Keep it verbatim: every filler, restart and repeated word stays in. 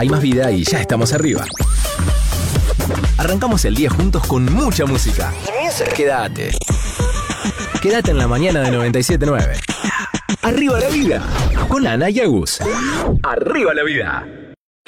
hay más vida y ya estamos arriba. Arrancamos el día juntos con mucha música. Quédate. Quédate en la mañana de noventa y siete nueve. Arriba la vida. Con Ana y Agus. Arriba la vida.